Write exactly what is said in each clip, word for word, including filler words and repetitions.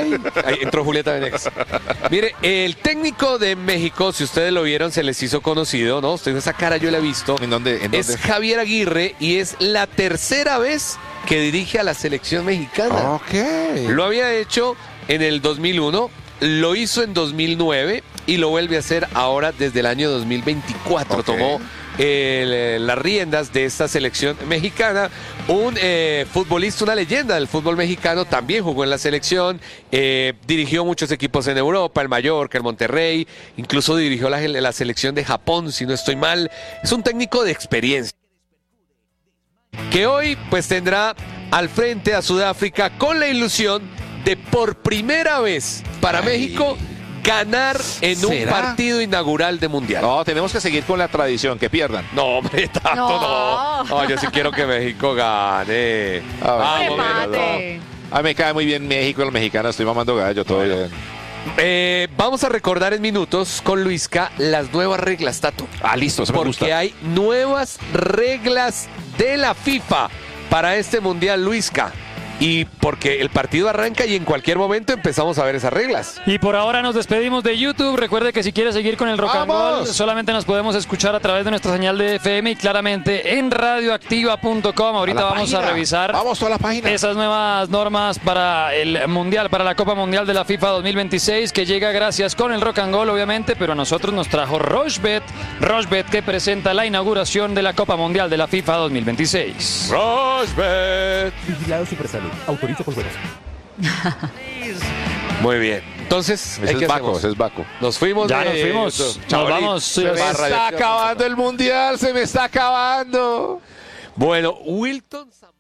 Ay, ahí entró Julieta Venegas. Mire, el técnico de México, si ustedes lo vieron, se les hizo conocido, ¿no? Ustedes esa cara yo la he visto. ¿En dónde? ¿En dónde? Es Javier Aguirre y es la tercera vez que dirige a la selección mexicana. Ok. Lo había hecho en el dos mil uno, lo hizo en dos mil nueve y lo vuelve a hacer ahora desde el año dos mil veinticuatro. Okay. Tomó eh, las riendas de esta selección mexicana. Un eh, futbolista, una leyenda del fútbol mexicano, también jugó en la selección, eh, dirigió muchos equipos en Europa, el Mallorca, el Monterrey, incluso dirigió la, la selección de Japón, si no estoy mal. Es un técnico de experiencia, que hoy pues tendrá al frente a Sudáfrica con la ilusión de por primera vez para Ay. México ganar en un ¿Será? partido inaugural de Mundial. No, tenemos que seguir con la tradición, que pierdan. No, hombre, tanto no. No. No, yo sí quiero que México gane. A ver. Vamos, Empate. A mí me cae muy bien México, los mexicanos, estoy mamando gallo, todo Bueno. bien. Eh, vamos a recordar en minutos con Luisca las nuevas reglas, Tato. Ah, listo, eso me Porque gusta. hay nuevas reglas de la FIFA para este Mundial, Luisca. Y porque el partido arranca y en cualquier momento empezamos a ver esas reglas. Y por ahora nos despedimos de YouTube. Recuerde que si quiere seguir con el Rock and Roll, ¡Vamos! solamente nos podemos escuchar a través de nuestra señal de F M y claramente en radioactiva punto com. Ahorita A la vamos página. a revisar Vamos a la página. esas nuevas normas para el Mundial, para la Copa Mundial de la FIFA dos mil veintiséis, que llega gracias con el Rock and Roll, obviamente, pero a nosotros nos trajo Rochebet, Rochebet que presenta la inauguración de la Copa Mundial de la FIFA dos mil veintiséis. Rochebet. Vigilado Supersalud. Autoriza por juegos. Muy bien. Entonces, Ese ¿qué es Baco, hacemos? ese es Baco. Nos fuimos. Ya de- nos fuimos. Chao, Nos Liz. vamos. Se Se va Se a está radiación. acabando el mundial, se me está acabando. Bueno, Wilton Sam-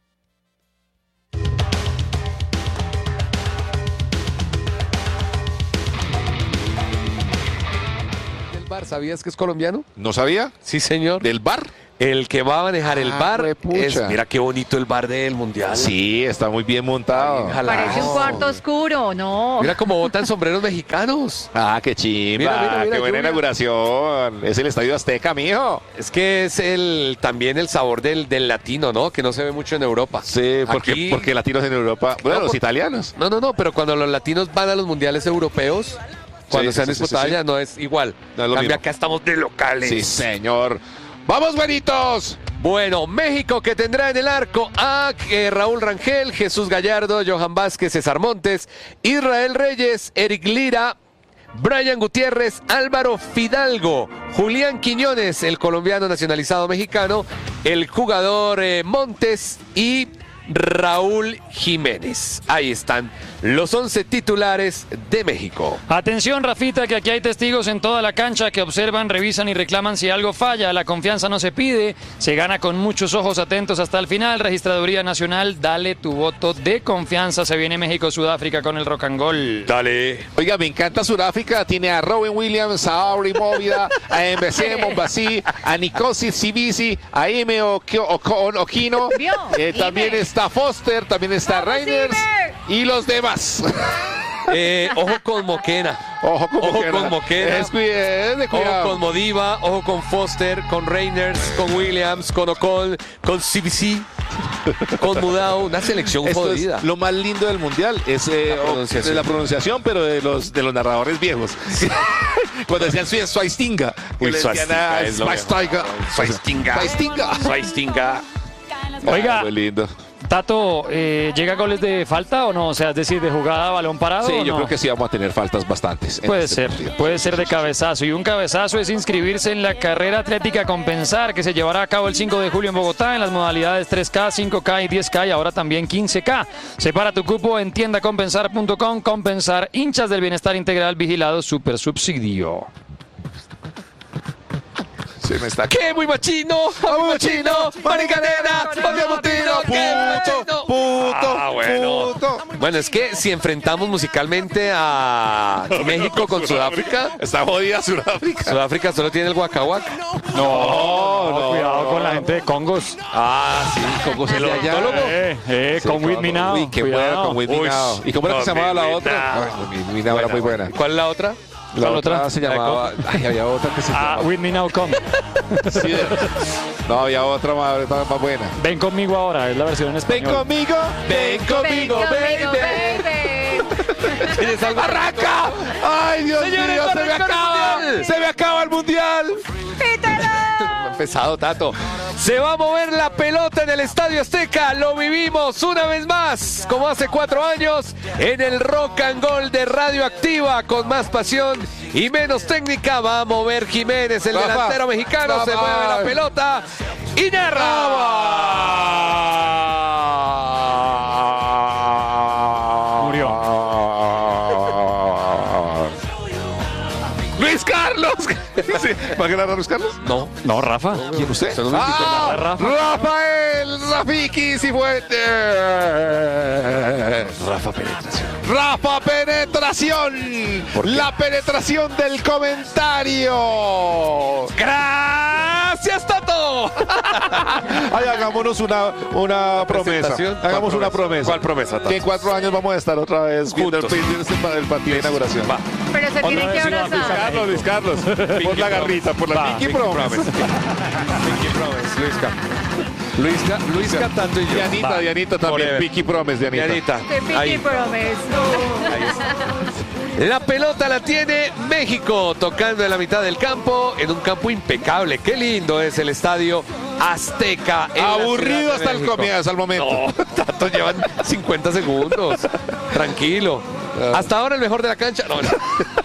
del bar, ¿sabías que es colombiano? ¿No sabía? Sí, señor. ¿Del bar? El que va a manejar el Ah, bar huepucha. es, mira qué bonito el bar del Mundial. Sí, está muy bien montado. Bien jalado. Parece un cuarto oscuro, no. Mira cómo botan sombreros mexicanos. Ah, qué chimba, Mira, mira, mira, qué buena lluvia. inauguración. Es el Estadio Azteca, mijo. Es que es el también el sabor del, del latino, ¿no? Que no se ve mucho en Europa. Sí, porque, Aquí- porque latinos en Europa. Bueno, No, los por- italianos. No, no, no, pero cuando los latinos van a los mundiales europeos, cuando Sí, se han sí, sí, disputado sí, sí. allá, no es igual. No es lo Cambia, mismo. acá estamos de locales. Sí, señor. ¡Vamos, güeritos! Bueno, México que tendrá en el arco a eh, Raúl Rangel, Jesús Gallardo, Johan Vázquez, César Montes, Israel Reyes, Eric Lira, Brian Gutiérrez, Álvaro Fidalgo, Julián Quiñones, el colombiano nacionalizado mexicano, el jugador eh, Montes y Raúl Jiménez. Ahí están los once titulares de México. Atención, Rafita, que aquí hay testigos en toda la cancha que observan, revisan y reclaman si algo falla. La confianza no se pide, se gana con muchos ojos atentos hasta el final. Registraduría Nacional, dale tu voto de confianza. Se viene México-Sudáfrica con el Rock and Roll. Dale. Oiga, me encanta Sudáfrica. Tiene a Robin Williams, a Auri Móvida, a M B C Mombasi, a Nikosi Sibisi, a Ime Okio- Oko- Okino. Vio, Eh, Ime. también está Foster, también está Vamos, Reiners Ime. y los demás. Eh, ojo con Moquena. Ojo con Ojo Moquena. con Moquena. Es, cui- es de Ojo cuidado. con Modiva, ojo con Foster, con Reiners, con Williams, con Ocon, con C B C, con Mudao, una selección Esto jodida. es lo más lindo del mundial, es eh, La o- pronunciación. de la pronunciación, pero de los de los narradores viejos. Cuando decían Sui- Swaistinga, que Uy, le decían Swaistinga a es lo Swaistinga. Swaistinga. Swaistinga. Swaistinga. Oiga. Ah, muy lindo. Tato, eh, ¿llega goles de falta o no? O sea, es decir, de jugada, balón parado. Sí, o yo no? creo que sí vamos a tener faltas bastantes. en Puede este ser, partido. puede ser de cabezazo. Y un cabezazo es inscribirse en la carrera atlética Compensar, que se llevará a cabo el cinco de julio en Bogotá, en las modalidades tres K, cinco K y diez K, y ahora también quince K. Separa tu cupo en tienda compensar punto com. Compensar, hinchas del bienestar integral, vigilado, super subsidio. Sí, me está... ¡Qué muy machino! ¡Muy machino! ¡Maricanera! ¡Ponemos tiro! ¡Qué machino! Puto, Ah, bueno. puto. Bueno, es que si enfrentamos musicalmente a México con Sudáfrica, Está jodida Sudáfrica. Sudáfrica solo tiene el guacahuac. No, no, cuidado no. con la gente de Congos. Ah, sí, ¿Cómo se llama? Eh, eh, Sí, con With Me Now. Uy, qué Cuidado. buena con With Me Uy, Now. ¿Y cómo era que se con llamaba la With Me otra? Now. Ay, With Me Now era muy buena. ¿Cuál es la otra? La ¿Cuál otra otra? se La de llamaba... Ay, había otra que se Ah, llamaba... With Me Now Come. Sí, de- no, había otra más, más, más buena. Ven conmigo ahora, es la versión en Ven español. conmigo, ven conmigo, Ven conmigo, baby. baby. ¿Tienes algo? ¡Arranca! ¡Ay, Dios Señores, mío! ¡Se me arranca el acaba! mundial. ¡Se me acaba el mundial! Pesado, Tato. Se va a mover la pelota en el Estadio Azteca. Lo vivimos una vez más, como hace cuatro años, en el Rock and Roll de Radioactiva, con más pasión y menos técnica. Va a mover Jiménez, el Rafa, delantero mexicano. Rafa. Se mueve la pelota y narra. Murió. ¡Luis Carlos! Sí, ¿va a ganar a Luis Carlos? No. No, Rafa. ¿Quién usted? Son los únicos. ¡Ah! Rafa. Rafael Rafiki Cifuentes. Rafa Penetración. Rafa Penetración. La penetración del comentario. ¡Gracias, Tato! Ay, hagámonos una, una promesa. ¿Presentación? Hagamos ¿Cuál una promesa? promesa. ¿Cuál promesa, Tato? Que en cuatro años vamos a estar otra vez viendo el, Juntos. el, el partido de inauguración. Va. Pero se tienen que vez iba a abrazar. Carlos, Luis Carlos. Por la garrita, por la Va, Pinky Promise. Pinky Promise, Luisca. Luisca, Luisca, Tato y yo. Dianita, Va. Dianita también. Forever. Pinky Promise, Dianita. Dianita. The Pinky Ahí. Promise. La pelota la tiene México, tocando en la mitad del campo, en un campo impecable. Qué lindo es el Estadio Azteca. en la Aburrido Ciudad de hasta el México. comienzo, al momento. No, Tato, llevan cincuenta segundos. Tranquilo. Hasta ahora el mejor de la cancha. No, no.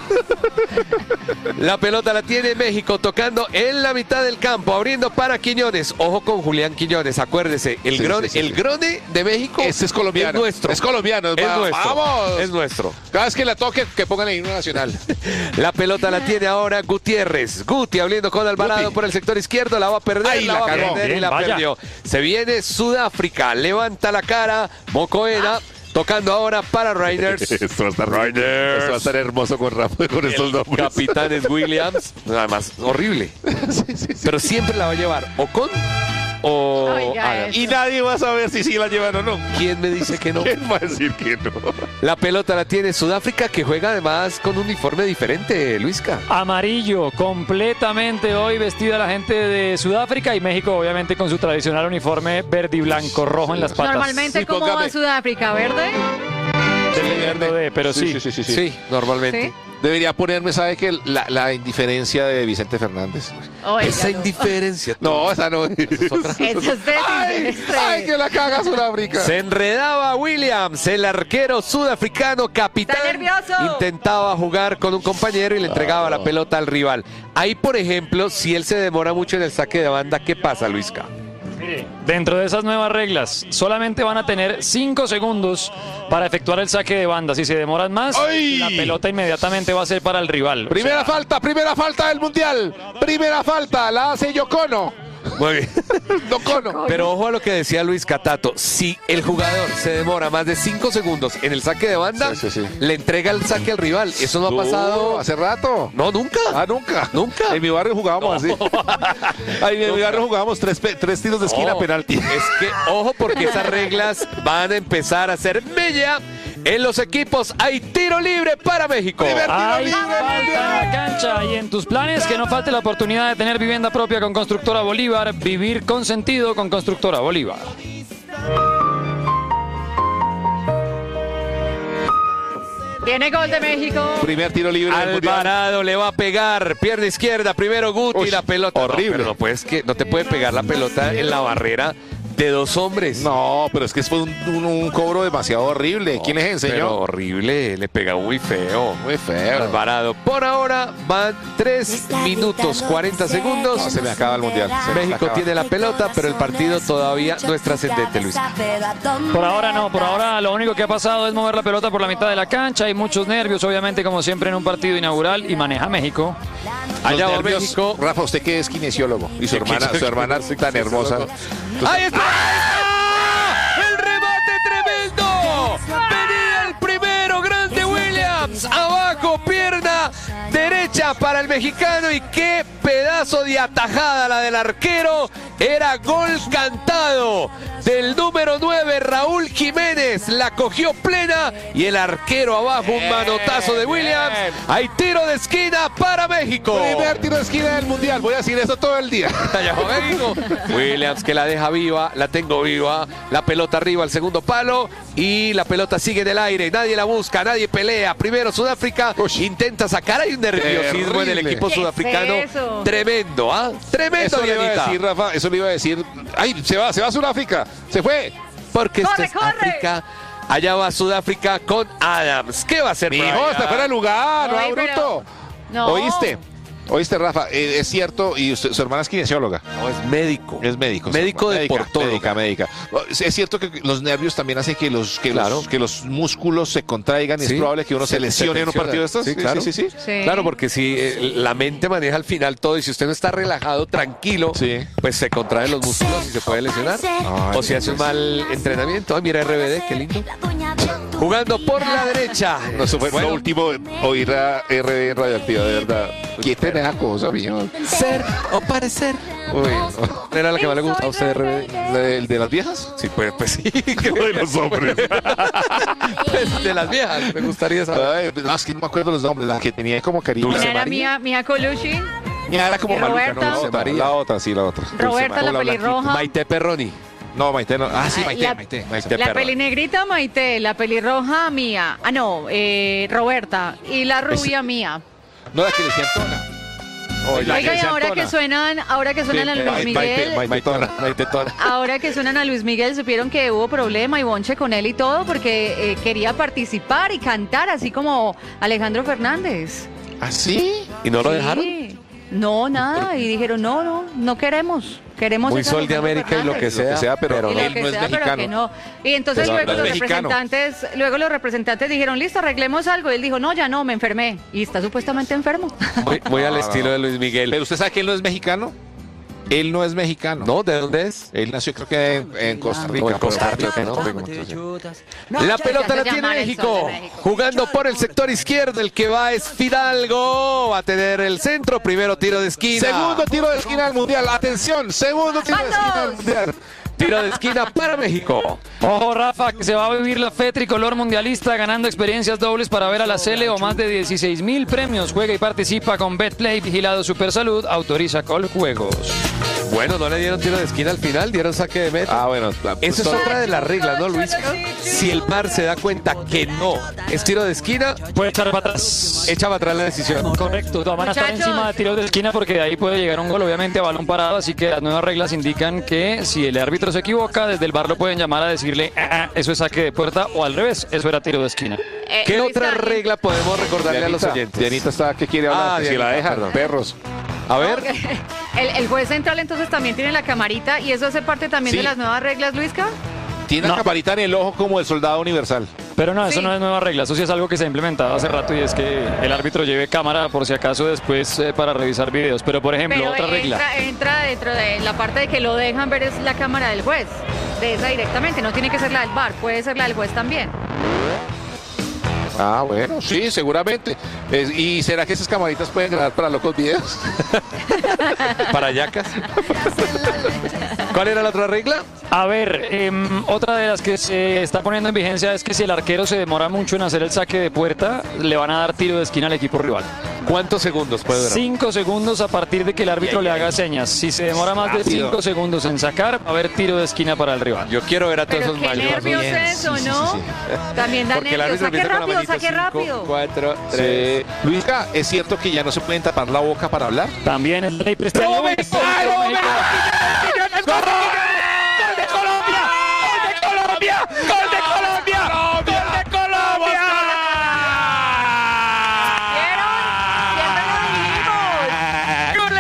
La pelota la tiene México, tocando en la mitad del campo, abriendo para Quiñones. Ojo con Julián Quiñones, acuérdese, el, Sí, grone, sí, sí, el sí. grone de México Este es colombiano. es nuestro. Es colombiano. Es Va- nuestro. ¡Vamos! Es nuestro. Cada vez que la toque, que pongan el himno nacional. La pelota la tiene ahora Gutiérrez. Guti abriendo con Alvarado Guti. por el sector izquierdo. La va a perder, Ay, la, la va a cagó. perder y Bien, la vaya. perdió. Se viene Sudáfrica. Levanta la cara. Mocoena. Tocando ahora para Raiders. Esto va a estar Raiders. Esto va a estar hermoso con Rafa, con estos nombres. Capitán es Williams. Además, horrible. Sí, sí, sí. Pero siempre la va a llevar o con o Oiga, Adams. Y nadie va a saber si sí la llevan o no. ¿Quién me dice que no? ¿Quién va a decir que no? La pelota la tiene Sudáfrica, que juega además con un uniforme diferente, Luisca. Amarillo, completamente hoy vestida la gente de Sudáfrica y México, obviamente, con su tradicional uniforme verde y blanco, rojo en las patas. Normalmente, Sí, ¿cómo va póngame. Sudáfrica? ¿Verde? Dependiendo de, pero sí. Sí, sí, sí, sí. Sí, normalmente. ¿Sí? Debería ponerme, ¿sabe qué? La, la indiferencia de Vicente Fernández. Oiga, Esa no. indiferencia. No, esa no es. otra. Eso es ¡Ay! desinterestre. ¡Ay, que la caga Sudáfrica! Se enredaba Williams, el arquero sudafricano, capitán. Está nervioso. Intentaba jugar con un compañero y le entregaba la pelota al rival. Ahí, por ejemplo, si él se demora mucho en el saque de banda, ¿qué pasa, Luisca? Mire, dentro de esas nuevas reglas, solamente van a tener cinco segundos para efectuar el saque de banda. Si se demoran más, ¡Ay! la pelota inmediatamente va a ser para el rival. O Primera sea, falta, primera falta del Mundial. Primera falta, la hace Yocono. Muy bien. Yocono. Pero ojo a lo que decía Luis Catato. Si el jugador se demora más de cinco segundos en el saque de banda, Sí, sí, sí. le entrega el saque al rival. Eso no ha pasado. hace rato. No, nunca. Ah, nunca. Nunca. En mi barrio jugábamos así. Ay, en mi barrio jugábamos tres, pe- tres tiros de esquina No, penalti. Es que, ojo, porque esas reglas van a empezar a ser mella. En los equipos hay tiro libre para México. Primer- hay Tiro libre, falta en la Mundial. cancha y en tus planes que no falte la oportunidad de tener vivienda propia con Constructora Bolívar. Vivir con sentido con Constructora Bolívar. Viene gol de México. Primer tiro libre del Mundial. Alvarado le va a pegar, pierna izquierda, primero Guti, Uy, la pelota. horrible. No, pero no, puedes que, no te puede pegar la pelota en la barrera de dos hombres. No, pero es que fue un, un- un cobro demasiado horrible. ¿Quién les Pero enseñó? horrible, le pega muy feo. Muy feo. Alvarado. Por ahora van tres minutos cuarenta segundos. No, se me acaba el Mundial. Se me México acaba. tiene la pelota, pero el partido todavía no es trascendente, Luis. Por ahora no, por ahora lo único que ha pasado es mover la pelota por la mitad de la cancha. Hay muchos nervios, obviamente, como siempre en un partido inaugural, y maneja México. Allá Los va nervios. México. Rafa, usted que es kinesiólogo y su Sí, hermana, que- su hermana tan hermosa. ¡Ahí está! ¡El remate tremendo! Venía el primero, grande Williams. Abajo, pierna derecha para el mexicano. Y qué pedazo de atajada la del arquero. Era gol cantado del número nueve, Raúl Jiménez. La cogió plena y el arquero abajo, un manotazo de Williams. Hay tiro de esquina para México. Primer tiro de esquina del Mundial. Voy a decir eso todo el día. Allá va México. Williams que la deja viva, la tengo viva. La pelota arriba al segundo palo. y la pelota sigue en el aire, nadie la busca, nadie pelea. Primero Sudáfrica Uy. intenta sacar, hay un nerviosismo en el Terrible. equipo ¿Qué es sudafricano. eso? Tremendo, ¿ah? Tremendo, Eso le iba a Dianita. decir, Rafa, eso le iba a decir. ¡Ay, se va, se va a Sudáfrica! ¡Se fue! Porque esto ¡Corre, es corre! África. Allá va Sudáfrica con Adams. ¿Qué va a hacer? Mi por hijo, allá? está fuera de lugar, no, Ay, pero- bruto. No. ¿Oíste? ¿Oíste, Rafa? Eh, es cierto, y usted- su hermana es kinesióloga. No, es médico. Es médico. Médico sí, deportólogo. Médica, médica. Es cierto que los nervios también hacen que los, que Claro. los, que los músculos se contraigan y Sí. es probable que uno se, Se- lesione se en un tensiona. partido de estos. Sí, claro. sí, sí, sí. Sí. Claro, porque si eh, la mente maneja al final todo y si usted no está relajado, tranquilo, Sí. pues se contraen los músculos y se puede lesionar. Ay, o si hace un mal entrenamiento. Ay, mira R B D, qué lindo. Jugando por la derecha. No, eso fue Bueno, lo último, oír a R B radioactiva, de verdad. Quiten esa cosa, mío. ser o parecer. Uy, no. ¿Era la que más le gusta a usted, R B D? ¿La de, el de las viejas? Sí, pues, pues sí. Que de los hombres. pues, de las viejas, me gustaría saber. Ay, no, es que no me acuerdo los nombres, la que tenía como cariño. ¿Quién Dulce era María. Mía, Mía Colucci? Mira, era como ¿Y maluca, Roberta? ¿no? La otra, María. la otra, sí, la otra. Roberta, Dulce la María. pelirroja. Maite Perroni. No, Maite no. Ah, sí, Ah, Maite, la- Maite, Maite. La perra. pelinegrita Maite, la pelirroja Mía. Ah, no, eh, Roberta. Y la rubia Mía. No, la que le decían Tona. Oye, la Oiga, y decían ahora Tona. que suenan, ahora que suenan a Luis Maite, Miguel, Maite, Maite Tona. Maite Tona. ahora que suenan a Luis Miguel, supieron que hubo problema y bonche con él y todo porque eh, quería participar y cantar así como Alejandro Fernández. ¿Ah, sí? ¿Y no lo Sí. dejaron? No, nada. Y dijeron, no, no, no queremos. Queremos Muy es sol de Alejandro América y lo que Fernández. sea. Lo que sea, pero pero Y no. lo él que no es sea, pero mexicano. que no. Y entonces Pero luego no es los mexicano. representantes, luego los representantes dijeron, listo, arreglemos algo. Y él dijo, no, ya no, me enfermé. Y está supuestamente enfermo. Muy, muy al No, estilo no. de Luis Miguel. Pero usted sabe que él no es mexicano. Él no es mexicano. ¿No? ¿De dónde es? Él nació creo que en, en Costa Rica. O en Costa pero- Rica, ¿no? No, La ya pelota se la hace tiene llamar el México. Sol de México. Jugando por el sector izquierdo. El que va es Fidalgo. Va a tener el centro. Primero tiro de esquina. Segundo tiro de esquina del Mundial. Atención, segundo tiro de esquina del Mundial. Tiro de esquina para México. Ojo, Rafa, que se va a vivir la fe tricolor mundialista ganando experiencias dobles para ver a la Sele o más de dieciséis mil premios. Juega y participa con Betplay, vigilado Supersalud, autoriza Coljuegos. Bueno, no le dieron tiro de esquina al final. Dieron saque de meta. Ah, bueno. Eso es son- otra de las reglas, ¿no, Luis? Si el V A R se da cuenta que no es tiro de esquina, Puede echar para atrás. echa para atrás la decisión. Correcto, van a estar Muchachos. encima de tiros de esquina porque de ahí puede llegar un gol, obviamente a balón parado, así que las nuevas reglas indican que si el árbitro se equivoca, desde el V A R lo pueden llamar a decirle, "Ah, ah, eso es saque de puerta", o al revés, eso era tiro de esquina. Eh, ¿Qué Luis otra Ángel. regla podemos recordarle a los Dianita, oyentes? Dianita está que quiere hablar, Ah, que si la Dianita, dejan, perdón. perros. A ver. El, el juez central entonces también tiene la camarita y eso hace parte también Sí. de las nuevas reglas, Luisca. Tiene No. la camarita en el ojo como el soldado universal. Pero no, eso Sí. no es nueva regla, eso sí es algo que se ha implementado hace rato y es que el árbitro lleve cámara por si acaso después eh, para revisar videos. Pero por ejemplo, Pero otra regla. entra, entra dentro de la parte de que lo dejan ver es la cámara del juez. De esa directamente, no tiene que ser la del V A R, puede ser la del juez también. Ah, bueno, sí, seguramente. Es- ¿Y será que esas camaritas pueden grabar para locos videos? Para yacas. ¿Cuál era la otra regla? A ver, em, otra de las que se está poniendo en vigencia es que si el arquero se demora mucho en hacer el saque de puerta, le van a dar tiro de esquina al equipo rival. ¿Cuántos segundos puede durar? Cinco segundos a partir de que el árbitro le haga señas. Si se demora más de Rápido. cinco segundos en sacar, va a haber tiro de esquina para el rival. Yo quiero ver a todos Pero esos qué mayos. nervios bien. eso, Sí, sí, ¿no? sí, También da Porque el nervios. árbitro Saque empieza con la rápido, manito. saque cinco, rápido. cuatro, tres. Sí. Luisca, ¿es cierto que ya no se pueden tapar la boca para hablar? También el rey presta ¡No, México! ¡Ay, no, México! ¡Gol de Colombia! ¡Gol de Colombia! ¡Gol de Colombia! ¡Gol de Colombia! ¿Vieron? Siempre lo dijimos.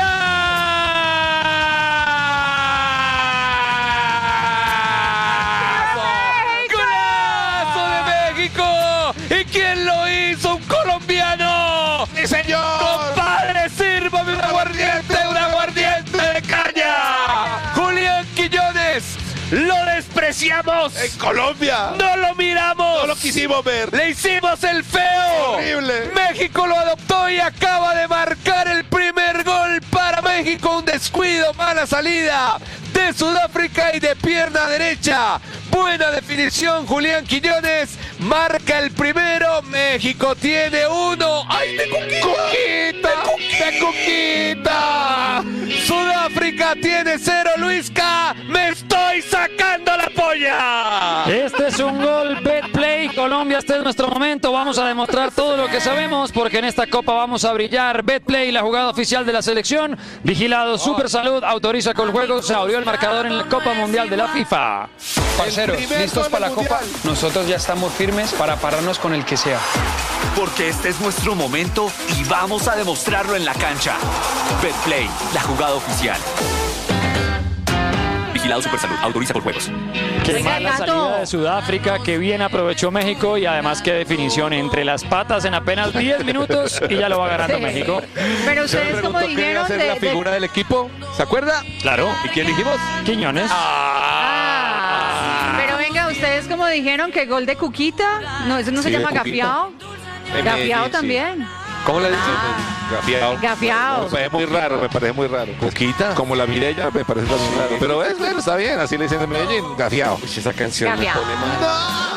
¡Golazo de México! ¿Y quién lo hizo? ¡Un colombiano! ¡Sí, señor! ¡Compadre, sírvame un aguardiente, un aguardiente de caña! ¡Julián Quiñones! ¡Lo despreciamos! ¡En Colombia! ¡No lo miramos! ¡No lo quisimos ver! ¡Le hicimos el feo! ¡Horrible! México lo adoptó y acaba de marcar el primer gol para México. Un descuido, mala salida de Sudáfrica y de pierna derecha. Buena definición, Julián Quiñones. Marca el primero. México tiene uno. ¡Ay, de Cuquita! ¡De Cuquita! Sudáfrica tiene cero, Luisca. Me estoy y sacando la polla. Este es un gol Betplay. Colombia, este es nuestro momento. Vamos a demostrar todo lo que sabemos porque en esta copa vamos a brillar. Betplay, la jugada oficial de la selección. Vigilado Super Salud, autoriza con juego. Se abrió el marcador en la Copa Mundial de la FIFA. Parceros, listos para la copa. Nosotros ya estamos firmes para pararnos con el que sea. Porque este es nuestro momento y vamos a demostrarlo en la cancha. Betplay, la jugada oficial. Vigilado Supersalud, autoriza por juegos. Qué Oiga, mala Gato. salida de Sudáfrica, que bien aprovechó México y además qué definición entre las patas en apenas diez minutos y ya lo va ganando Sí. México. Pero Se me ustedes como preguntó quién iba dijeron a ser de, la de- figura del equipo. ¿Se acuerda? Claro. ¿Y quién dijimos? Quiñones. Ah, pero venga, ustedes como dijeron que gol de Cuquita, no, eso no Sí, se de llama Cuquita. gafiao. De Gafiao Medellín, sí. también. ¿Cómo le dicen? Ah, Gafiao. gafiao. Me parece muy raro, me parece muy raro. Cuquita. Como la Mireya, me parece muy raro. Pero es, bueno, está bien, así le dicen en Medellín, gafiao. Uy, esa canción me Gafiao. pone mal.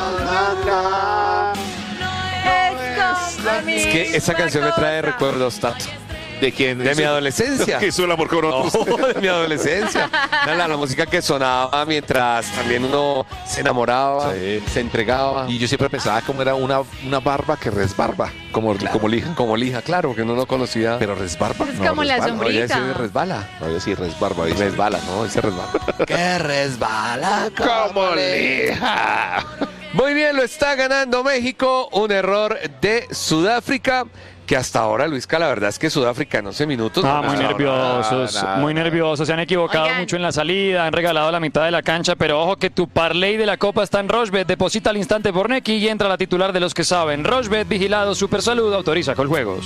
Esto, Es que esa canción me trae recuerdos, Tato. ¿De quién? De mi adolescencia. Que hizo el amor con otros. No, de mi adolescencia. Era la, la música que sonaba mientras también uno se enamoraba, Sí. se entregaba. Y yo siempre pensaba como era una, una barba que resbarba, como, como lija. Como lija, claro, que uno no conocía. Pero resbarba. Es como la resbarba. sombrilla. Oye, ese resbala. No, yo sí resbarba. dice. Resbala, ¿no? Ese resbala. que resbala Como lija. Muy bien, lo está ganando México. Un error de Sudáfrica. Que hasta ahora, Luisca, la verdad es que Sudáfrica en once minutos. Ah, no muy ha nerviosos, nada. muy nerviosos. Se han equivocado Oigan. mucho en la salida, han regalado la mitad de la cancha, pero ojo que tu parlay de la Copa está en Rochbet. Deposita al instante por Neki y entra la titular de los que saben. Rochbet, vigilado, Super Salud, autoriza con juegos.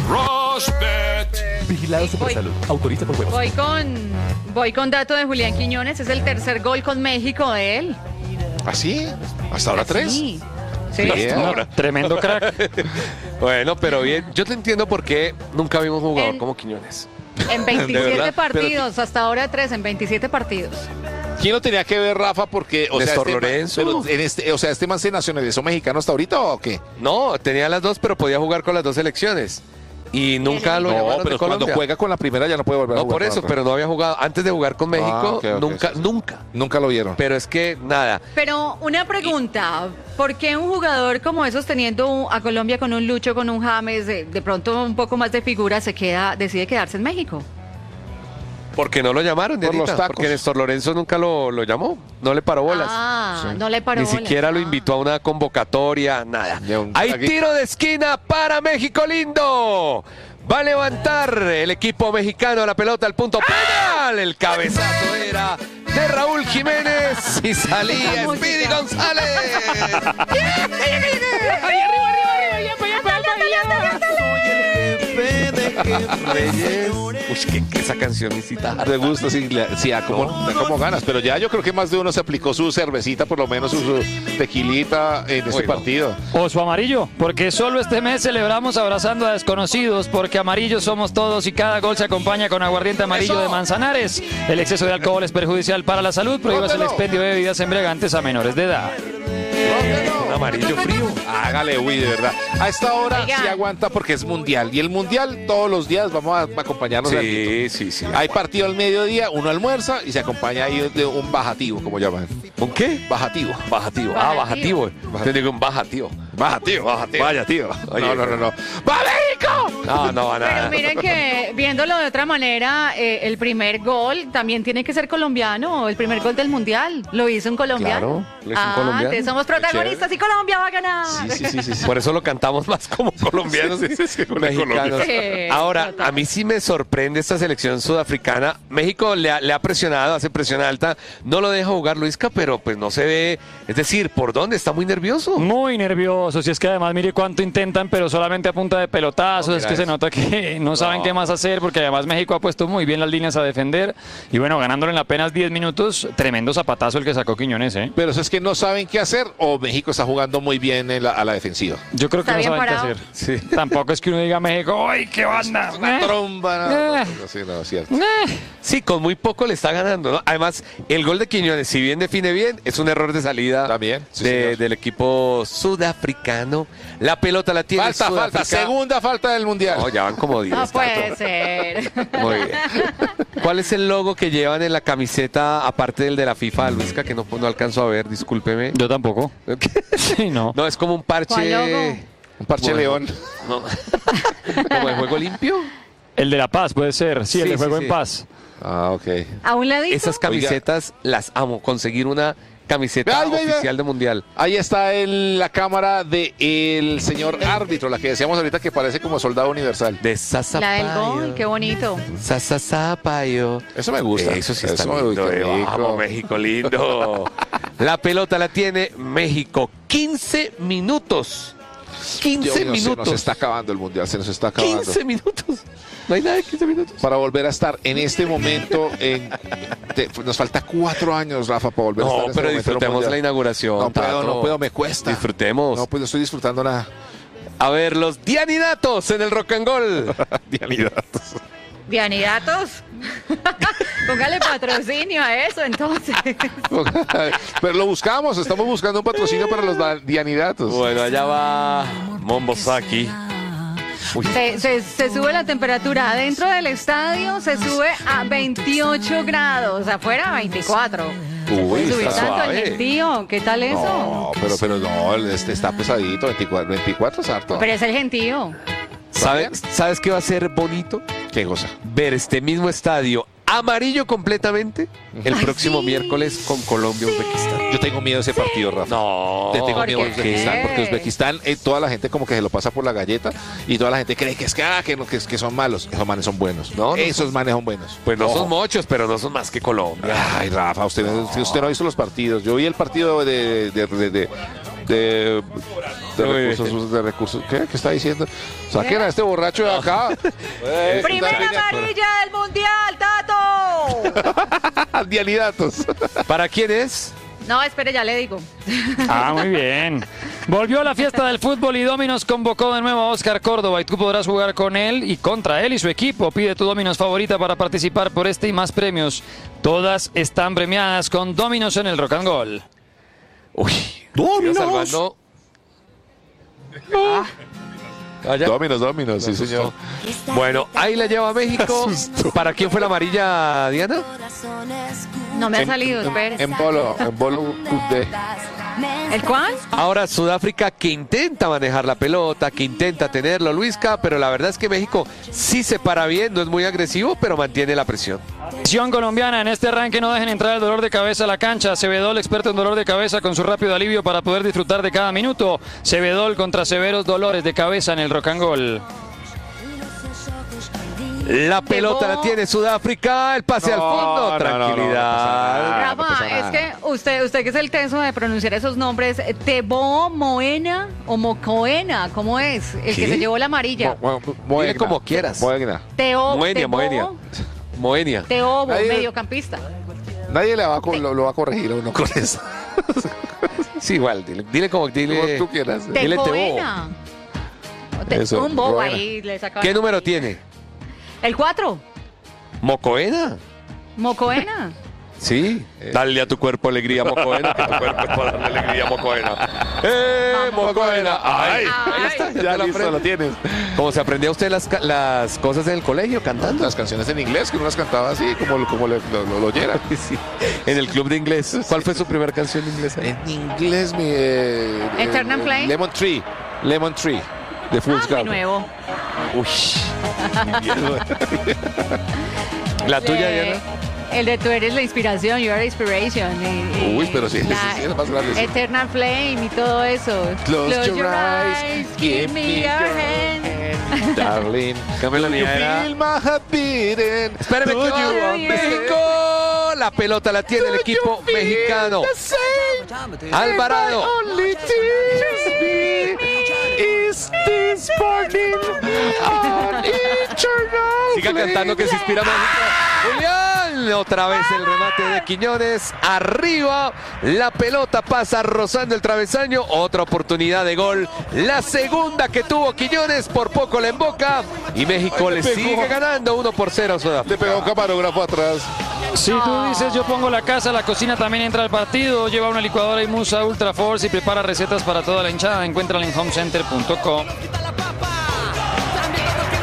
Vigilado Supersalud. Autoriza por juegos. Voy con, voy con dato de Julián Quiñones, es el tercer gol con México de él. ¿Así? ¿Hasta ahora tres? Sí. Sí. Bien. Ahora. Tremendo crack. Bueno, pero bien, yo te entiendo por qué nunca vimos un jugador En- como Quiñones. En De veintisiete verdad, partidos, hasta ahora tres, en veintisiete partidos. ¿Quién lo tenía que ver, Rafa? Porque, o sea, Néstor este, man- Lorenzo. pero en este, o sea, ¿este man se nacionalizó mexicano hasta ahorita o qué? No, tenía las dos, pero podía jugar con las dos selecciones. Y nunca lo No, llamaron pero de Colombia. cuando juega con la primera ya no puede volver a No, jugar. por con eso, otra. pero no había jugado. Antes de jugar con México, ok, ok, nunca, sí, sí. nunca. Nunca lo vieron. Pero es que, nada. Pero una pregunta, ¿por qué un jugador como esos teniendo un- a Colombia con un Lucho, con un James, de, de pronto un poco más de figura, se queda, decide quedarse en México? Porque no lo llamaron, Por Dianita, los tacos. porque Néstor Lorenzo nunca lo, lo llamó, no le paró bolas. Ah, no le paró Ni bolas. siquiera lo Ah. invitó a una convocatoria, nada. Ya un Hay traguito. tiro de esquina para México lindo. Va a levantar el equipo mexicano la pelota al punto penal. El cabezazo era de Raúl Jiménez y salía Música. Speedy González. Reyes. Uy, qué, qué esa canción visita. Te gusta, sí, le- sí, a como, da como ganas. Pero ya yo creo que más de uno se aplicó su cervecita, por lo menos su, su tequilita en ese Uy, no. partido. O su amarillo, porque solo este mes celebramos abrazando a desconocidos, porque amarillos somos todos y cada gol se acompaña con aguardiente amarillo ¡Eso! de Manzanares. El exceso de alcohol es perjudicial para la salud, prohíbas el ¡Rómpelo! expendio de bebidas embriagantes a menores de edad. Un amarillo frío. Hágale, uy, de verdad. A esta hora Oigan. sí aguanta porque es mundial. Y el mundial todos los días vamos a, a acompañarnos. alguito. Sí, sí, sí. Hay partido al mediodía, uno almuerza y se acompaña ahí de un bajativo, como llaman. ¿Un qué? Bajativo. Bajativo. Ah, Bajativo. bajativo. Te digo un bajativo. Bajativo, bajativo. Vaya, tío. Oye, no, no, no, no. ¡Va México! No, no, Pero nada. miren que, viéndolo de otra manera, eh, el primer gol también tiene que ser colombiano, el primer gol del Mundial. Lo hizo un colombiano. Claro, lo hizo un ah, colombiano. entonces somos protagonistas y Colombia va a ganar. Sí, sí, sí, sí. sí. Por eso lo cantamos más como colombianos Sí, sí, sí, con el mexicanos. Colombia. Sí, Ahora, total. a mí sí me sorprende esta selección sudafricana. México le ha, le ha presionado, hace presión alta. No lo deja jugar Luisca, pero pues no se ve. Es decir, ¿por dónde? Está muy nervioso. Muy nerviosos, y es que además mire cuánto intentan, pero solamente a punta de pelotazos, No, es mira que se eso. nota que no saben No. qué más hacer, porque además México ha puesto muy bien las líneas a defender, y bueno, ganándolo en apenas diez minutos, tremendo zapatazo el que sacó Quiñones, ¿eh? Pero eso es que no saben qué hacer o México está jugando muy bien en la- a la defensiva. Yo creo que Está no bien saben qué parado. hacer. Sí. Tampoco es que uno diga México, ¡ay, qué banda! Una Eh, tromba. No, no, Eh. no, sí, no, es cierto. eh. Sí, con muy poco le está ganando, ¿no? Además, el gol de Quiñones, si bien define bien, es un error de salida También, sí, de- señor. del equipo sudafricano. La pelota la tiene Falta, falta. Sudáfrica. Segunda falta del mundial. mundial. No, ya van como diez. No puede ser. Muy bien. ¿Cuál es el logo que llevan en la camiseta, aparte del de la FIFA, Luisca, que no, no alcanzo a ver, discúlpeme? Yo tampoco. Sí, no. No, es como un parche... ¿Cuál logo? Un parche Bueno. león. No. ¿Como de juego limpio? El de La Paz puede ser. Sí, el Sí, de Juego sí, en sí. Paz. Ah, ok. ¿A un ladito? Esas camisetas las amo. Conseguir una camiseta Ay, ay, ay. oficial de mundial. Ahí está el- la cámara del señor árbitro, la que decíamos ahorita que parece como soldado universal. De La del Sasapayo. gol, qué bonito. Sasapayo. Eso me gusta. Eso sí está me lindo. gusta, eh. rico. Vamos, México lindo. La pelota la tiene México. quince minutos. quince Dios mío, minutos. Se nos está acabando el mundial, se nos está acabando. quince minutos. No hay nada de quince minutos. Para volver a estar en este momento, en, te- nos falta cuatro años, Rafa, para volver a estar No, en este pero momento en un disfrutemos mundial. la inauguración. No puedo, Tato. no puedo, me cuesta. Disfrutemos. No, pues no estoy disfrutando nada. A ver, los Dianidatos en el Rock and Roll. Dianidatos. ¿Dianidatos? Póngale patrocinio a eso, entonces. Pero lo buscamos, estamos buscando un patrocinio para los da- Dianidatos. Bueno, allá va Mombosaki. Uy, Se, se- se sube la temperatura adentro del estadio, se sube a veintiocho grados, afuera a veinticuatro. Uy, Subir está tanto suave. el gentío, ¿qué tal eso? No, pero, pero no, este está pesadito, veinticuatro, veinticuatro es harto. Pero es el gentío. ¿sabes, ¿Sabes qué va a ser bonito? Qué cosa. Ver este mismo estadio amarillo completamente el Ay, próximo sí. miércoles con Colombia-Uzbekistán. Yo tengo miedo de ese partido, Rafa. No. Le tengo ¿Por miedo a qué? Uzbekistán, porque Uzbekistán, eh, toda la gente como que se lo pasa por la galleta y toda la gente cree que es que, ah, que, no, que, que son malos. Esos manes son buenos. No, no Esos son- manes son buenos. Pues no Ojo. son muchos, pero no son más que Colombia. Ay, Rafa, usted, usted no hizo los partidos. Yo vi el partido de... de, de, de de, de Muy recursos, de recursos. ¿Qué? ¿Qué está diciendo? Saquen a este borracho de acá. Eh, Primera está- amarilla del mundial, Tato. Dianidatos. ¿Para quién es? No, espere, ya le digo. Ah, muy bien. Volvió la fiesta del fútbol y Dominos convocó de nuevo a Oscar Córdoba y tú podrás jugar con él y contra él y su equipo. Pide tu Dominos favorita para participar por este y más premios. Todas están premiadas con Dominos en el Rock and Roll. Uy, Dominos. Salvando. Ah. Allá. Dominos, Dominos, sí, señor. Bueno, ahí la lleva México. ¿Para quién fue la amarilla, Diana? No me ha En- salido, en, espere. en bolo, en bolo de... ¿El cuál? Ahora Sudáfrica que intenta manejar la pelota, que intenta tenerlo, Luisca, pero la verdad es que México sí se para bien, no es muy agresivo, pero mantiene la presión. Selección colombiana, en este arranque no dejen entrar el dolor de cabeza a la cancha. Cebedol, experto en dolor de cabeza, con su rápido alivio para poder disfrutar de cada minuto. Cebedol contra severos dolores de cabeza en el Rock and Roll. La pelota la tiene Sudáfrica, el pase No, al fondo, no, no, no, tranquilidad. no pasa nada. Rafa, pasa es nada. que usted, usted que es el teso de pronunciar esos nombres, Tebo Moena o Mocoena, ¿cómo es? El que ¿Qué? se llevó la amarilla. Mo- mo- Moegna. como quieras. Moegna. Teo, Moenia, Tebo, Moenia. Moenia. Teobo, Nadie- mediocampista. Nadie le va a, co- lo, lo va a corregir a uno con eso. Sí, igual, dile, dile como dile. Como tú quieras. Dile Tebo. Tejoena. Te- Eso, un bobo Moena. ahí le saca. ¿Qué número tiene? El cuatro. ¿Mocoena? Mocoena. Sí. Dale a tu cuerpo alegría, Mocoena, que tu cuerpo es para darle alegría, Mocoena. ¡Eh, Mocoena! ¡Ay! Ahí está, ya, Ya te lo listo, aprende. lo tienes. ¿Cómo se aprendía usted las, ca- las cosas en el colegio cantando? Las canciones en inglés, que uno las cantaba así, como, como le- lo, lo, lo oyera. Sí, en el club de inglés. ¿Cuál fue su primera canción inglesa? En inglés, mi... Eh, Eternal eh, Flame. Lemon Tree. Lemon Tree. De Ah, Fool's muy Garden. nuevo. Uy. ¿La tuya, Eh, Diana? El de tú eres la inspiración, you are the inspiration. y- y Uy, pero sí, la ese sí era más grande, sí. Eternal Flame y todo eso. Close, your, eyes, give me your hand. darling. Cambia la You mía, era- feel my heart beating. Espérame, Do que you va understand? México. La pelota la tiene el equipo You feel mexicano. the same. Alvarado. My only tears be is this burning on eternal Siga cantando que se inspira México. Julián, otra vez el remate de Quiñones. Arriba, la pelota pasa rozando el travesaño. Otra oportunidad de gol. La segunda que tuvo Quiñones, por poco la emboca. Y México Ay, le le pegó. sigue ganando uno por cero a Sudáfrica. Le pegó un camarógrafo atrás. Si tú dices yo pongo la casa, la cocina también entra al partido. Lleva una licuadora y Musa Ultra Force y prepara recetas para toda la hinchada. Encuéntrala en homecenter punto com.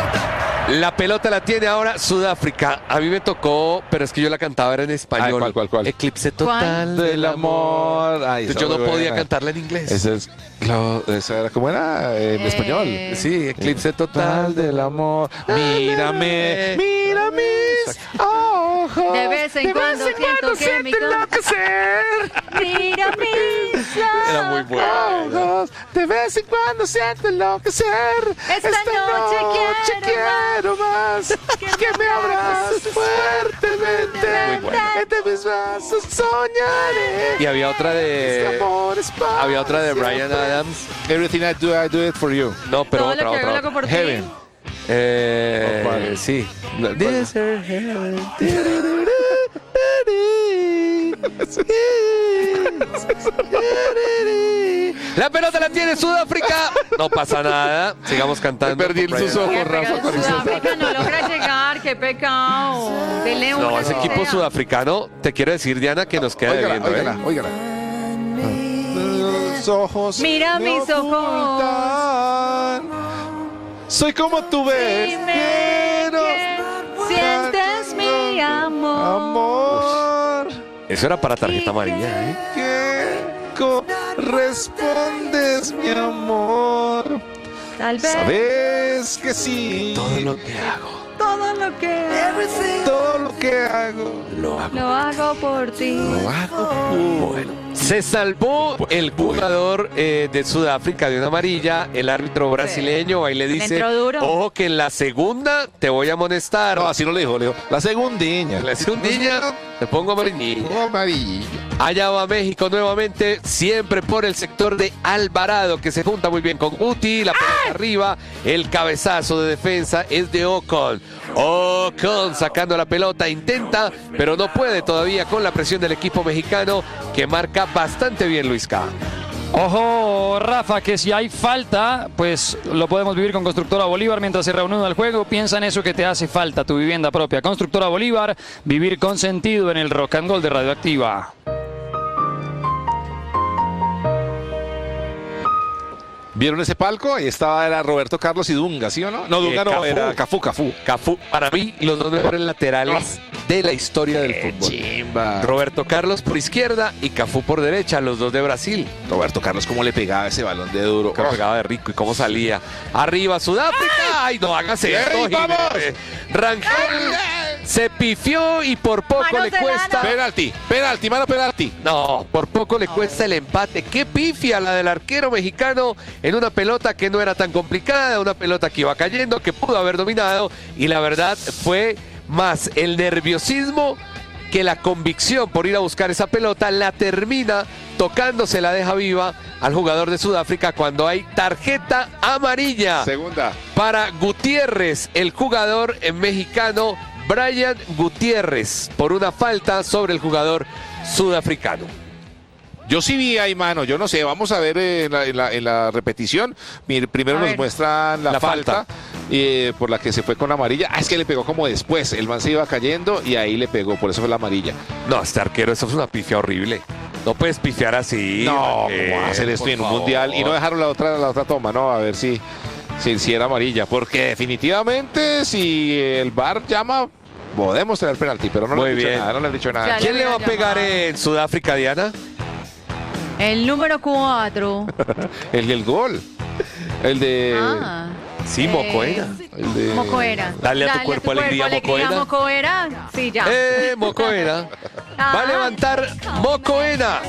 La pelota la tiene ahora Sudáfrica. A mí me tocó, pero es que yo la cantaba era en español. Ay, ¿cuál, cuál, cuál? Eclipse total Del del amor. amor. Ay, esa yo no muy podía buena. cantarla en inglés. Esa es, claro, esa era, ¿cómo era? Eh, en Eh, español. Sí, eclipse total del amor. Mírame, mira mis ojos. De vez en cuando siento que mi enloquecer. Mira mis Era muy bueno. Ojos, de vez en cuando siento enloquecer. Esta noche quiero quiero más. Que me abraces fuertemente. Muy bueno. Entre mis brazos soñaré. Y había otra de. Este amor es para Había otra de siempre. Bryan Adams. Everything I do, I do it for you. No, pero Todo otra, lo que otra. hago lo hago otra. por ti. Heaven. Eh, ¿O cuál? sí. This is heaven. La pelota la tiene Sudáfrica. No pasa nada. Sigamos cantando. Perdí por sus Bryan. ojos, Qué Rafa, pecado, con eso. Sudáfrica no logra llegar, qué pecado. Dele una No, ese que equipo sea. sudafricano, te quiero decir, Diana, que nos queda Óigala, debiendo. óigala, ¿eh? óigala. Los ojos Mira me mis ojos. ocultan. Soy como tú ves. Dime Quiero que sientes mi amor. amor. Eso era para tarjeta amarilla, ¿eh? Que correspondes, mi amor. Tal vez Sabes que sí. Todo lo que hago, todo lo que Todo lo que hago. lo hago. lo hago por ti. Lo hago. Bueno, se salvó el jugador eh, de Sudáfrica de una amarilla, el árbitro brasileño, ahí le dice, entró duro. ojo que en la segunda te voy a amonestar. No, así no le dijo, le dijo. La segundiña. La segundilla te pongo amarilla. Amarilla. Allá va México nuevamente, siempre por el sector de Alvarado, que se junta muy bien con Guti, la pelota arriba, el cabezazo de defensa es de Ocon. Ocon sacando la pelota, intenta, pero no puede todavía con la presión del equipo mexicano, que marca bastante bien Luisca. Ojo, Rafa, que si hay falta, pues lo podemos vivir con Constructora Bolívar mientras se reanuda el juego. Piensa en eso que te hace falta, tu vivienda propia. Constructora Bolívar, vivir con sentido en el Rock and Roll de Radioactiva. ¿Vieron ese palco? Ahí estaba, era Roberto Carlos y Dunga, ¿sí o no? No, Dunga Eh, no, Cafú. era Cafú, Cafú. Cafú, para mí, los dos mejores laterales de la historia del fútbol. Chimba. Roberto Carlos por izquierda y Cafú por derecha, los dos de Brasil. Roberto Carlos, ¿cómo le pegaba ese balón de duro? Que pegaba de rico y cómo salía. Arriba Sudáfrica. ¡Ay, no hagas esto! ¡Ey, vamos! Jiménez! Rangel se pifió y por poco Manos le de cuesta. lana. Penalti, penalti, mano penalti. No, por poco le cuesta el empate. Qué pifia la del arquero mexicano en una pelota que no era tan complicada, una pelota que iba cayendo, que pudo haber dominado. Y la verdad fue más el nerviosismo que la convicción por ir a buscar esa pelota. La termina tocando, se la deja viva al jugador de Sudáfrica cuando hay tarjeta amarilla Segunda. para Gutiérrez, el jugador mexicano Brian Gutiérrez, por una falta sobre el jugador sudafricano. Yo sí vi ahí, mano, yo no sé, vamos a ver eh, en, la, en la- en la repetición. Mir- Primero A nos ver. muestran la, La falta, falta. eh, por la que se fue con amarilla. Ah, es que le pegó como después, el man se iba cayendo y ahí le pegó, por eso fue la amarilla. No, este arquero, eso es una pifia horrible. No puedes pifiar así. no, Raquel, ¿cómo va a hacer esto por en un favor. mundial? Y no dejaron la otra, la otra toma, ¿no? A ver si, si, si era amarilla, porque definitivamente si el V A R llama, podemos tener penalti, pero no le Muy han dicho bien. nada, no le han dicho nada. Ya ¿Quién le le va a había pegar llamado. en Sudáfrica, Diana? El número cuatro. El del gol, el de... Ah. Sí, Eh, Mocoena. El de... Mocoera. Dale a tu cuerpo alegría, Mocoena. Mocoera. Sí, ya. ¡Eh, Mocoena! Va a levantar Mocoena.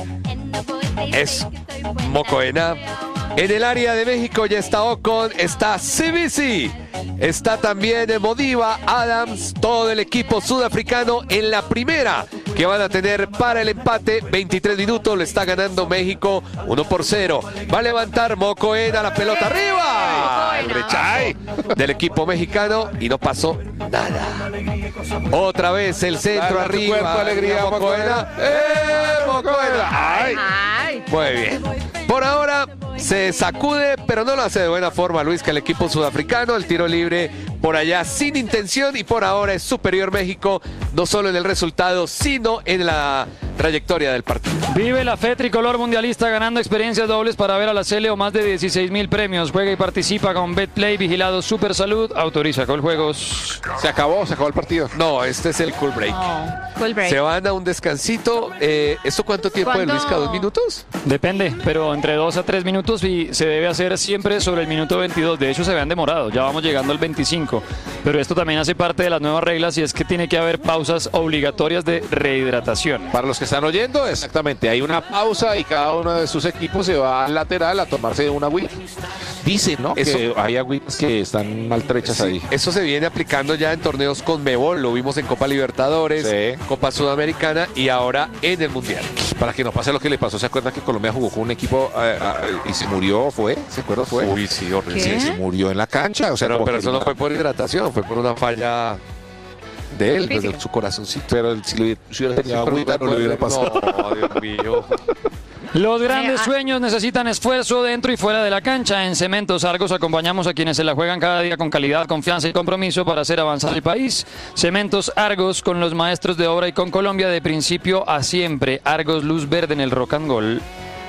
Es Mocoena. En el área de México ya está Ocon, está Cibisi, está también Modiva, Adams, todo el equipo sudafricano en la primera que van a tener para el empate. veintitrés minutos, lo está ganando México uno por cero. Va a levantar Mocoena la pelota arriba. El rechazo del equipo mexicano y no pasó nada. Otra vez el centro Dale a tu arriba. cuerpo, alegría, Mocoena. ¡Eh, Mocoena! ¡Ay! Ay. Muy bien. Por ahora se sacude, pero no lo hace de buena forma Luis, que el equipo sudafricano, el tiro libre por allá sin intención y por ahora es superior México, no solo en el resultado, sino en la trayectoria del partido. Vive la fe tricolor mundialista ganando experiencias dobles para ver a la Sele o más de dieciséis mil premios. Juega y participa con Betplay, vigilado Super Salud, autoriza Coljuegos. Se acabó, se acabó el partido. No, este es el cool break. No, cool break. Se van a un descansito. Eh, ¿Esto cuánto tiempo ¿Cuánto? de Luis? ¿Cada dos minutos? Depende, pero entre dos a tres minutos y se debe hacer siempre sobre el minuto veintidós. De hecho, se habían demorado, ya vamos llegando al veinticinco. Pero esto también hace parte de las nuevas reglas y es que tiene que haber pausas obligatorias de rehidratación. Para los que están oyendo, exactamente, hay una pausa y cada uno de sus equipos se va al lateral a tomarse una agüita. Dicen, ¿no? Eso- Que hay agüitas que están maltrechas ahí. Eso se viene aplicando ya en torneos con Mebol. Lo vimos en Copa Libertadores, Sí. Copa Sudamericana y ahora en el Mundial. Para que no pase lo que le pasó, ¿se acuerdan que Colombia jugó con un equipo eh, eh, y se murió? ¿Fue? ¿Se acuerdan? Fue. Uy, sí, horrible. ¿Qué? Sí, se murió en la cancha. O sea, Pero, como pero que eso no fue por hidratación, fue por una falla de él, pues, de su corazoncito. Pero si le si hubiera tenido agüita, no le hubiera pasado. No, Dios mío. Los grandes Eh, ah. sueños necesitan esfuerzo dentro y fuera de la cancha. En Cementos Argos acompañamos a quienes se la juegan cada día con calidad, confianza y compromiso para hacer avanzar el país. Cementos Argos con los maestros de obra y con Colombia de principio a siempre. Argos luz verde en el rock and roll.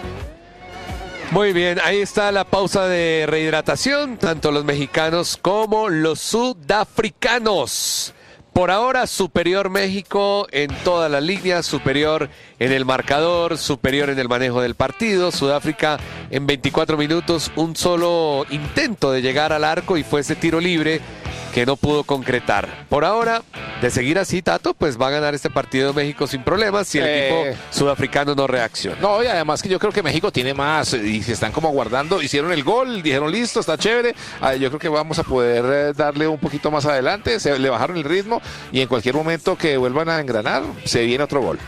Muy bien, ahí está la pausa de rehidratación, tanto los mexicanos como los sudafricanos. Por ahora, superior México en todas las líneas, superior en el marcador, superior en el manejo del partido. Sudáfrica en veinticuatro minutos, un solo intento de llegar al arco y fue ese tiro libre que no pudo concretar. Por ahora, de seguir así, Tato, pues va a ganar este partido México sin problemas si el Eh. equipo sudafricano no reacciona. No, y además que yo creo que México tiene más eh, y se están como guardando. Hicieron el gol, dijeron listo, está chévere. Ah, yo creo que vamos a poder eh, darle un poquito más adelante. Se le bajaron el ritmo y en cualquier momento que vuelvan a engranar, se viene otro gol.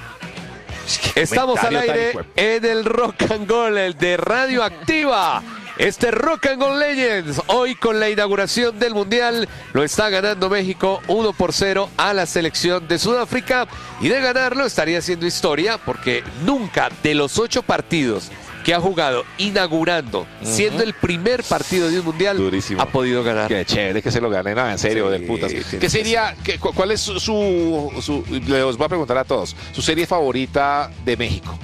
Estamos al comentario tan aire hijo en el Rock and Roll, el de Radio Activa. Este Rock and Roll Legends, hoy con la inauguración del Mundial, lo está ganando México uno por cero a la selección de Sudáfrica. Y de ganarlo estaría haciendo historia porque nunca de los ocho partidos que ha jugado inaugurando, siendo el primer partido de un Mundial, Durísimo. ha podido ganar. Qué chévere que se lo ganen, no, en serio, Sí, del putas. tiene ¿Qué que sería, qué, cu- cuál es su, su, su- les voy a preguntar a todos, su serie favorita de México?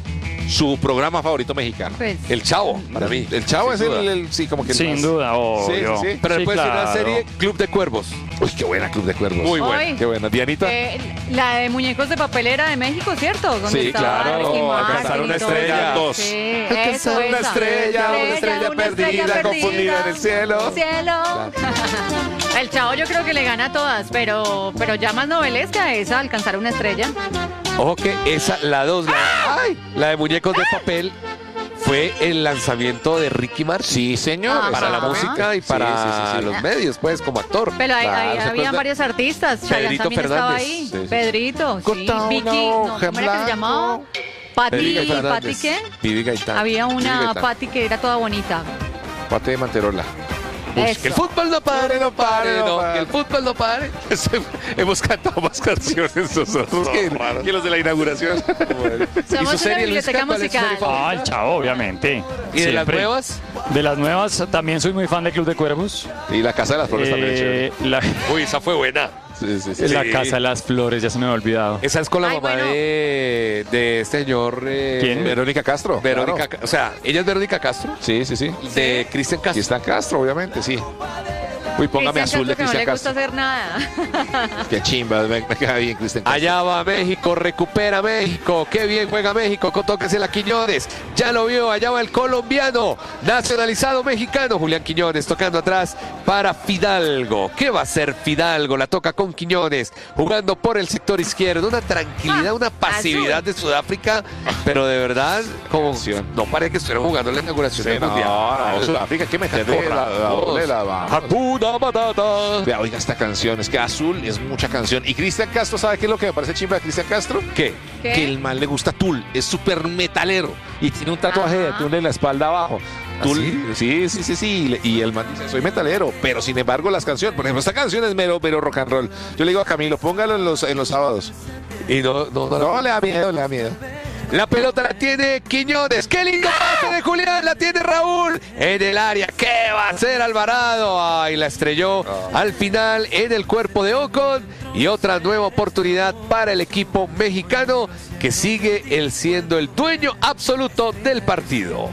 Su programa favorito mexicano. Pues, El Chavo, para mí. El Chavo Sin es duda. el, el- sí, como que el Sin más- duda, obvio. Sí, sí, sí. Pero Sí, después de una claro. serie, Club de Cuervos. Uy, qué buena Club de Cuervos. Muy buena. Ay. Qué buena. Dianita. eh, la de muñecos de papelera de México, ¿cierto? Donde Sí, estaba claro, Ricky Martin Alcanzar y una todo estrella. eso. Dos. Sí, Alcanzar eso, una esa. estrella, una estrella perdida, confundida en el cielo. Cielo. El Chavo yo creo que le gana a todas, pero, pero ya más novelesca esa, alcanzar una estrella. Ojo que esa, la dos, la, ay, la de muñecos de papel, fue el lanzamiento de Ricky Martin. Sí, señor. Ajá. Para la música y Sí, para sí, sí, sí. los medios, pues, como actor. Pero ahí, Claro, ahí ¿se habían acuerda? varios artistas. Chayanne Pedrito también estaba Fernández. ahí. Sí, sí. Pedrito, sí. Corta una Vicky, no, hoja en ¿cómo era que se blanco. llamaba? Pati, Pedrito ¿Pati Fernández. qué? Vivi Gaitán. Había Vivi una Gaitán. Pati que era toda bonita. Pate de Manterola. Eso. Que el fútbol no pare, no pare, no, pare. que el fútbol no pare. Hemos cantado más canciones nosotros que, que los de la inauguración. ¿Y Somos su serie, una Luis, biblioteca cuál es su serie musical. favorita? Ah, el Chavo, obviamente. ¿Y de las Siempre. nuevas? De las nuevas, también soy muy fan de Club de Cuervos. Y la Casa de las Flores también es chévere. Eh, la, Uy, esa fue buena. Sí, sí, sí. la Sí. Casa de las Flores, ya se me había olvidado. Esa es con la Ay, mamá bueno. de, de este señor. eh, ¿Quién? Verónica Castro. Verónica, claro. Ca- o sea, ella es Verónica Castro, Sí, sí, sí. de Cristian Aquí Castro. está Castro, obviamente, sí. Uy, póngame Cristian azul de Castro, que no Cristian le gusta Castro. hacer nada. Qué chimba, me, me queda bien Cristian Castro. Allá va México, recupera México, qué bien juega México, con toques en la Quiñones, ya lo vio, allá va el colombiano, nacionalizado mexicano, Julián Quiñones tocando atrás para Fidalgo. ¿Qué va a hacer Fidalgo? La toca con Quiñones, jugando por el sector izquierdo, una tranquilidad, Ah, una pasividad de Sudáfrica, pero de verdad, como no parece que estuvieran jugando la inauguración Sí, del no, Mundial. no, Sudáfrica, hay que meterle la, la doble, la baja. Hakuna Matata. Vea, oiga esta canción, es que azul es mucha canción. Y Cristian Castro, ¿sabe qué es lo que me parece chimba de Cristian Castro? ¿Qué? ¿Qué? Que el man le gusta Tool, es súper metalero y tiene un tatuaje de Ajá. Tool en la espalda abajo. Tool, ¿Ah, sí, sí, sí, sí. Y el man dice, soy metalero, pero sin embargo las canciones, por ejemplo, esta canción es mero, mero rock and roll. Yo le digo a Camilo, póngalo en los, en los sábados. Y no, no, no, No, le da miedo, le da miedo. La pelota la tiene Quiñones. ¡Qué lindo pase de Julián! La tiene Raúl en el área. ¿Qué va a hacer Alvarado? Ay, la estrelló al final en el cuerpo de Ocon. Y otra nueva oportunidad para el equipo mexicano que sigue él siendo el dueño absoluto del partido.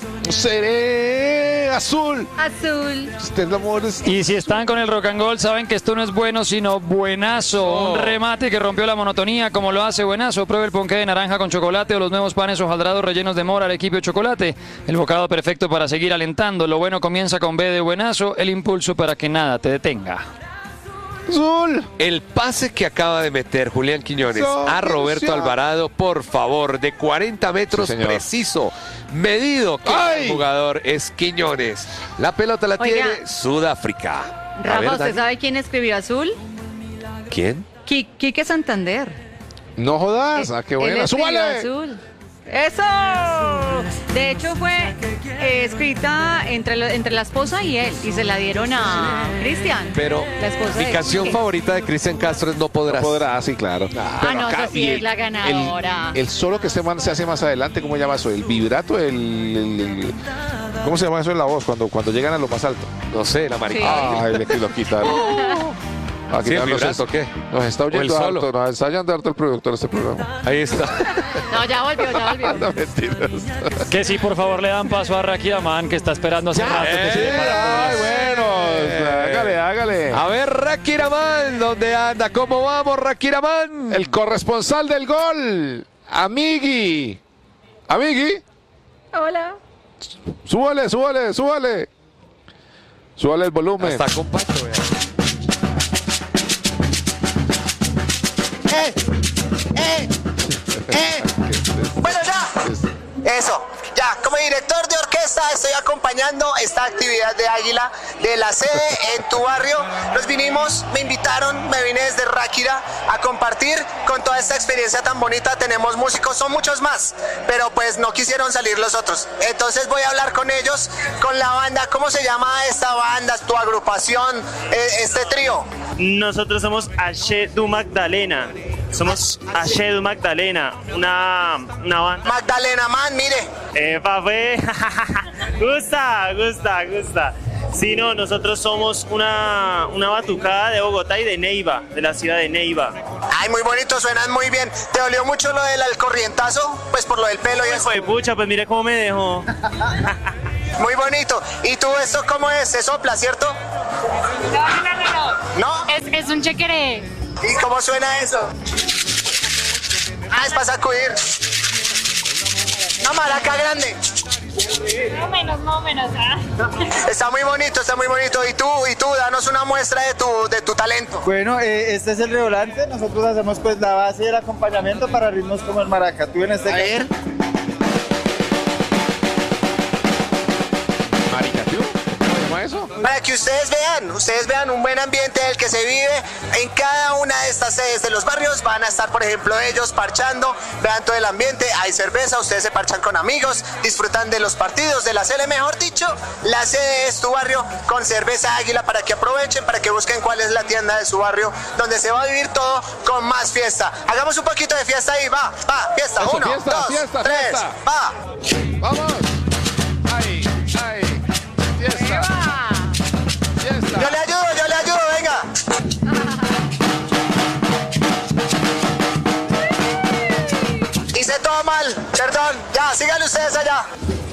Seré azul. Azul. Usted, amores. Y si están con el rock and roll, saben que esto no es bueno, sino buenazo. Oh. Un remate que rompió la monotonía, como lo hace buenazo. Pruebe el ponqué de naranja con chocolate o los nuevos panes hojaldrados rellenos de mora al equipo de chocolate. El bocado perfecto para seguir alentando. Lo bueno comienza con B de buenazo, el impulso para que nada te detenga. Azul. El pase que acaba de meter Julián Quiñones a Roberto Alvarado, por favor, de cuarenta metros, sí, preciso, medido que el jugador es Quiñones. La pelota la Oiga, tiene Sudáfrica. A Rafa, ver, ¿usted Dani. sabe quién escribió azul? ¿Quién? Qui- Quique Santander. No jodas. Ah, qué Él buena. escribió ¡Súbale! azul. ¡Eso! De hecho fue eh, escrita entre, lo- entre la esposa y él y se la dieron a Cristian. Pero la esposa mi de canción Quique. favorita de Cristian Castro es No Podrás. No podrá, sí, claro. Ah, no, esa sí y es la ganadora. El, el solo que este man se hace más adelante, ¿cómo se llama eso? El vibrato, el, el- el- ¿cómo se llama eso en la voz? Cuando, cuando llegan a lo más alto. No sé, la marica. Ay, le lo quitaron. Aquí ¿Sí, el nos, vibrato, es- qué? nos está ¿O el oyendo solo? harto, nos está oyendo harto el productor de este programa. Ahí está. No, ya volvió, ya volvió. No, mentiras. Que sí, por favor, le dan paso a Raki Aman, que está esperando hace rato que se Eh, depara. ay, bueno, hágale, hágale. A ver, Rakiraman, ¿dónde anda? ¿Cómo vamos, Rakiraman? El corresponsal del gol, Amigui. Amigui, Hola. súbale, súbale, súbale. Súbale el volumen. Está compacto, vea. ¡Eh! ¡Eh! ¡Eh! Bueno, ya. Eso. Ya, como director de orquesta estoy acompañando esta actividad de Águila de la sede en tu barrio. Nos vinimos, me invitaron, me vine desde Ráquira a compartir con toda esta experiencia tan bonita. Tenemos músicos, son muchos más, pero pues no quisieron salir los otros. Entonces voy a hablar con ellos, con la banda. ¿Cómo se llama esta banda, tu agrupación, eh, este trío? Nosotros somos Ashe du Magdalena. Somos Ashe du Magdalena, una, una banda. Magdalena Man, mire. Eh, pape. gusta, gusta, gusta. Sí, no, nosotros somos una, una batucada de Bogotá y de Neiva, de la ciudad de Neiva. Ay, muy bonito, suenan muy bien. ¿Te dolió mucho lo del corrientazo? Pues por lo del pelo y eso. Pues pucha, pues mire cómo me dejó. Muy bonito. ¿Y tú esto cómo es? Se sopla, ¿cierto? No, no, no, no. ¿No? Es, es un chequeré. ¿Y cómo suena eso? Ah, es para sacudir. Una maraca grande. Más o menos, más o menos. ¿Ah? Está muy bonito, está muy bonito. Y tú, y tú, danos una muestra de tu, de tu talento. Bueno, eh, este es el revolante. Nosotros hacemos pues la base y el acompañamiento para ritmos como el maracatú en este A ver. ¿Maricatú? ¿Cómo se llama eso? Para que ustedes vean, ustedes vean un buen ambiente del que se vive en cada una de estas sedes de los barrios. Van a estar, por ejemplo, ellos parchando, vean todo el ambiente, hay cerveza, ustedes se parchan con amigos, disfrutan de los partidos, de la sede, mejor dicho, la sede es tu barrio con cerveza Águila para que aprovechen, para que busquen cuál es la tienda de su barrio, donde se va a vivir todo con más fiesta. Hagamos un poquito de fiesta ahí, va, va, fiesta, Eso, uno, fiesta, dos, fiesta, tres, fiesta. va. Vamos. Ay, ay. Fiesta. Fiesta. Yo le ayudo, yo le ayudo, venga. Hice todo mal, perdón, ya, síganle ustedes allá.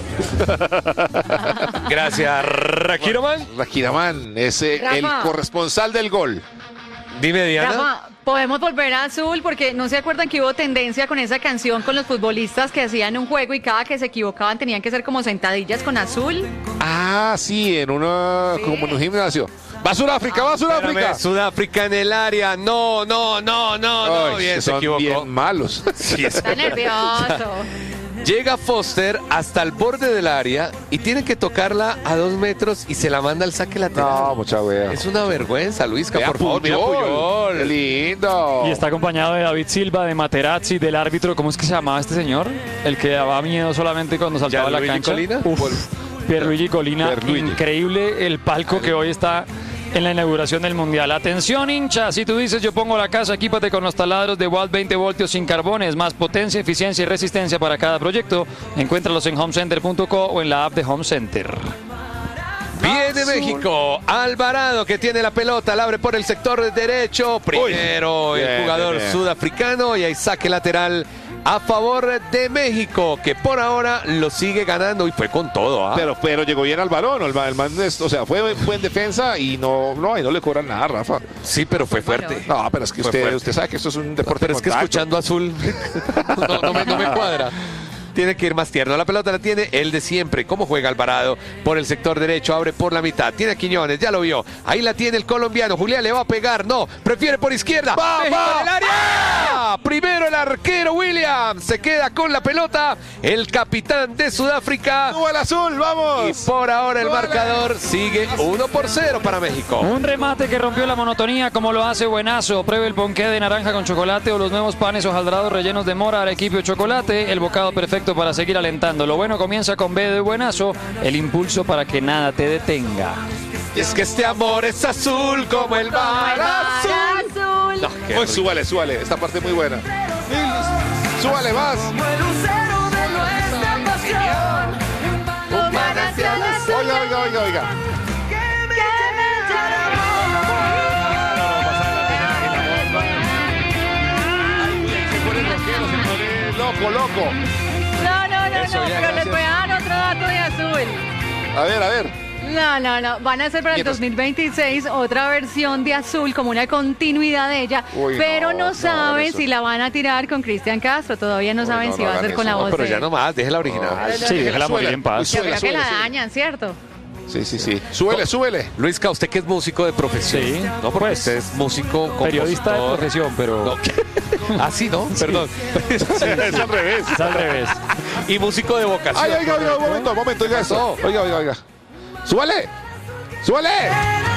Gracias, Rakiraman. Rakiraman es eh, Rafa. el corresponsal del gol. Dime, Diana. Rafa, podemos volver a azul porque no se acuerdan que hubo tendencia con esa canción con los futbolistas que hacían un juego y cada que se equivocaban tenían que ser como sentadillas con azul. Ah, sí, en una, Sí. como en un gimnasio. Va a Sudáfrica, va a Sudáfrica. Espérame, Sudáfrica en el área. No, no, no, no, no. Ay, Bien, que se son equivocó. bien malos. Sí, es- Está nervioso. Llega Foster hasta el borde del área y tiene que tocarla a dos metros y se la manda al saque lateral. No, mucha wea. Es una vergüenza, Luisca, Vea por favor. Mira Puyol. Qué lindo. Y está acompañado de David Silva, de Materazzi, del árbitro. ¿Cómo es que se llamaba este señor? El que daba miedo solamente cuando saltaba a la ¿Gianluigi cancha. Colina? Uf, Pierluigi Colina. Pierluigi. Increíble el palco que hoy está en la inauguración del Mundial. Atención, hincha, si tú dices yo pongo la casa, equípate con los taladros de Watt veinte voltios sin carbones, más potencia, eficiencia y resistencia para cada proyecto. Encuéntralos en home center punto co o en la app de Home Center. Viene México, Alvarado que tiene la pelota, la abre por el sector derecho, primero Uy, el bien, jugador bien, bien. sudafricano y hay saque lateral a favor de México, que por ahora lo sigue ganando y fue con todo. ¿ah? Pero, pero llegó bien al balón, el, man- el man, es- o sea, fue, fue en defensa y no, no, ahí no le cobran nada, Rafa. Sí, pero fue fuerte. No, pero es que Fue usted, fuerte. usted sabe que esto es un deporte Pero de es que contacto. escuchando Azul no, no me, no me cuadra. Tiene que ir más tierno. La pelota la tiene el de siempre. ¿Cómo juega Alvarado? Por el sector derecho, abre por la mitad. Tiene a Quiñones, ya lo vio. Ahí la tiene el colombiano. Julián le va a pegar. No, prefiere por izquierda. ¡Va, México va! en el área. Primero el arquero Williams. Se queda con la pelota. El capitán de Sudáfrica. ¡Suba el azul, vamos! Y por ahora el ¡Súbale! marcador sigue uno por cero para México. Un remate que rompió la monotonía como lo hace Buenazo. Pruebe el ponqué de naranja con chocolate o los nuevos panes hojaldrados rellenos de mora, arequipe o chocolate. El bocado perfecto para seguir alentando. Lo bueno comienza con B de Buenazo. El impulso para que nada te detenga. Y es que este amor es azul como el mar azul. azul. No, qué Uy, rico. súbale, súbale, esta parte es muy buena. Súbale más. Oiga, oiga, oiga, oiga. Se pone rockero, se pone loco, loco. No, no, no, Eso, no, ya, pero gracias. les voy a dar otro dato de azul. A ver, a ver. No, no, no. Van a hacer para el Mientras- dos mil veintiséis otra versión de Azul, como una continuidad de ella, Uy, pero no, no, no saben hagan eso. si la van a tirar con Cristian Castro. Todavía no Uy, saben no, si no va a hagan ser con eso. la No, voz Pero de... ya no más, déjela original. Sí, déjala morir en paz. Yo creo que Suele, la suele. dañan, ¿cierto? Sí, sí, sí. Súbele, súbele. Luisca, usted que es músico de profesión. Sí, No, porque pues, usted es músico, Periodista de compositor. profesión, pero No. Ah, sí, ¿no? Perdón. Es al revés. es al revés. Y músico de vocación. Ay, oiga, oiga, un momento, un momento, oiga eso. Oiga, oiga, oiga. ¡Súbale! ¡Súbale!